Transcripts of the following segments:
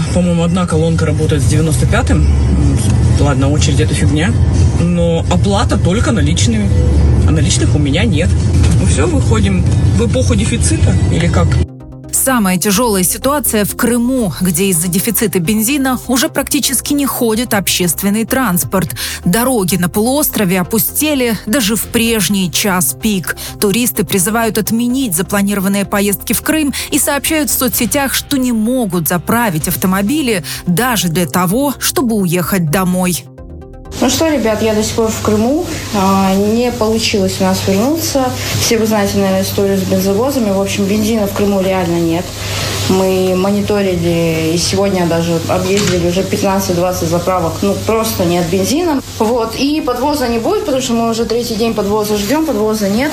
По-моему, одна колонка работает с 95-м. Ладно, очередь — это фигня. Но оплата только наличными. А наличных у меня нет. Ну все, выходим в эпоху дефицита или как? Самая тяжелая ситуация в Крыму, где из-за дефицита бензина уже практически не ходит общественный транспорт. Дороги на полуострове опустели даже в прежний час пик. Туристы призывают отменить запланированные поездки в Крым и сообщают в соцсетях, что не могут заправить автомобили даже для того, чтобы уехать домой. Ну что, ребят, я до сих пор в Крыму. Не получилось у нас вернуться. Все вы знаете, наверное, историю с бензовозами. В общем, бензина в Крыму реально нет. Мы мониторили, и сегодня даже объездили уже 15-20 заправок. Просто нет бензина. И подвоза не будет, потому что мы уже третий день подвоза ждем, подвоза нет.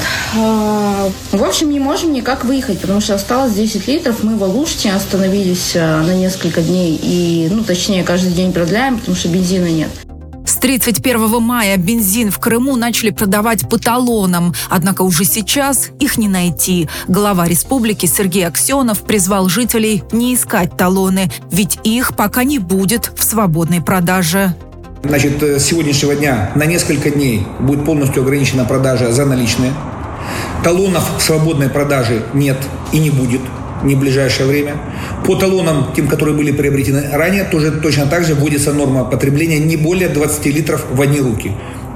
В общем, не можем никак выехать, потому что осталось 10 литров. Мы в Алуште остановились на несколько дней. И, точнее, каждый день продляем, потому что бензина нет. С 31 мая бензин в Крыму начали продавать по талонам, однако уже сейчас их не найти. Глава республики Сергей Аксенов призвал жителей не искать талоны, ведь их пока не будет в свободной продаже. Значит, с сегодняшнего дня на несколько дней будет полностью ограничена продажа за наличные. Талонов в свободной продаже нет и не будет. Не в ближайшее время. По талонам, тем, которые были приобретены ранее, тоже точно так же вводится норма потребления не более 20 литров в одни руки.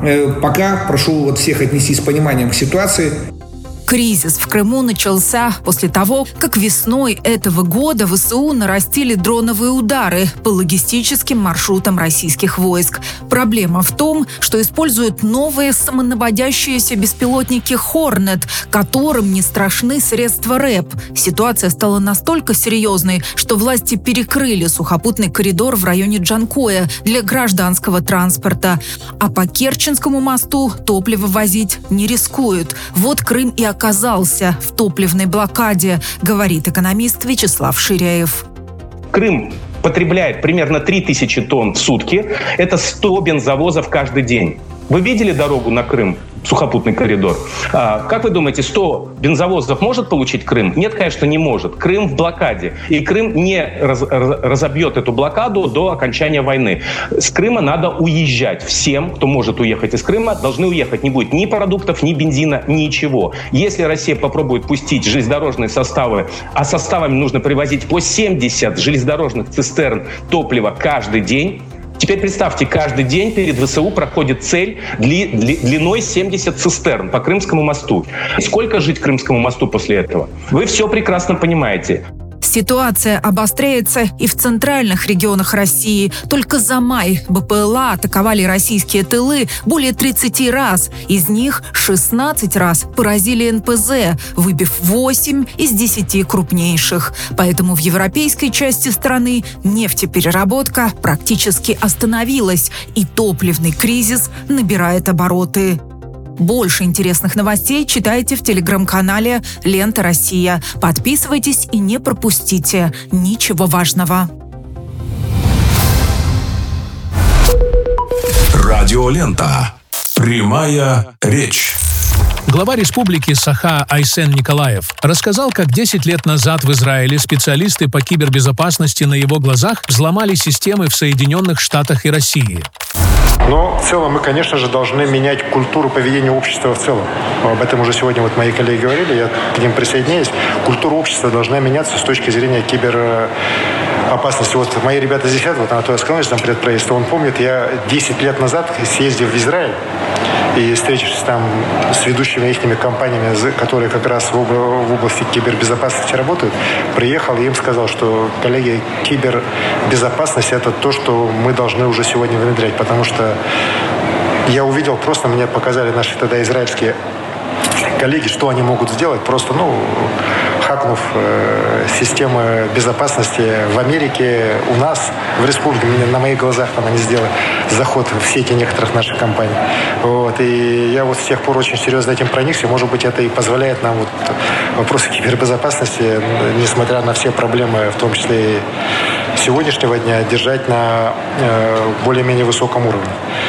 Пока прошу всех отнестись с пониманием к ситуации. Кризис в Крыму начался после того, как весной этого года ВСУ нарастили дроновые удары по логистическим маршрутам российских войск. Проблема в том, что используют новые самонаводящиеся беспилотники «Хорнет», которым не страшны средства РЭП. Ситуация стала настолько серьезной, что власти перекрыли сухопутный коридор в районе Джанкоя для гражданского транспорта. А по Керченскому мосту топливо возить не рискуют. Вот Крым и оказался в топливной блокаде, говорит экономист Вячеслав Ширяев. Крым потребляет примерно 3000 тонн в сутки. Это 100 бензовозов каждый день. Вы видели дорогу на Крым? Сухопутный коридор. Как вы думаете, 100 бензовозов может получить Крым? Нет, конечно, не может. Крым в блокаде. И Крым не разобьет эту блокаду до окончания войны. С Крыма надо уезжать. Всем, кто может уехать из Крыма, должны уехать. Не будет ни продуктов, ни бензина, ничего. Если Россия попробует пустить железнодорожные составы, а составами нужно привозить по 70 железнодорожных цистерн топлива каждый день, теперь представьте, каждый день перед ВСУ проходит цель длиной 70 цистерн по Крымскому мосту. Сколько жить Крымскому мосту после этого? Вы все прекрасно понимаете. Ситуация обостряется и в центральных регионах России. Только за май БПЛА атаковали российские тылы более 30 раз. Из них 16 раз поразили НПЗ, выбив 8 из 10 крупнейших. Поэтому в европейской части страны нефтепереработка практически остановилась, и топливный кризис набирает обороты. Больше интересных новостей читайте в телеграм-канале «Лента Россия». Подписывайтесь и не пропустите ничего важного. Радиолента. Прямая речь. Глава республики Саха Айсен Николаев рассказал, как 10 лет назад в Израиле специалисты по кибербезопасности на его глазах взломали системы в Соединенных Штатах и России. Но в целом мы, конечно же, должны менять культуру поведения общества в целом. Об этом уже сегодня мои коллеги говорили, я к ним присоединяюсь. Культура общества должна меняться с точки зрения киберопасности. Мои ребята здесь сидят, Анатолий Асканович, зампредправительства, он помнит, я 10 лет назад съездил в Израиль и встретившись там с ведущими их компаниями, которые как раз в области кибербезопасности работают, приехал и им сказал, что, коллеги, кибербезопасность – это то, что мы должны уже сегодня внедрять, потому что я увидел, просто мне показали наши тогда израильские коллеги, что они могут сделать, просто, хакнув системы безопасности в Америке, у нас, в республике, на моих глазах там они сделали заход в сети некоторых наших компаний. И я с тех пор очень серьезно этим проникся. Может быть, это и позволяет нам вопросы кибербезопасности, несмотря на все проблемы, в том числе и сегодняшнего дня, держать на более-менее высоком уровне.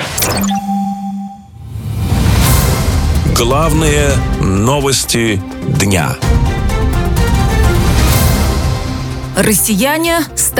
Главные новости дня. Россияне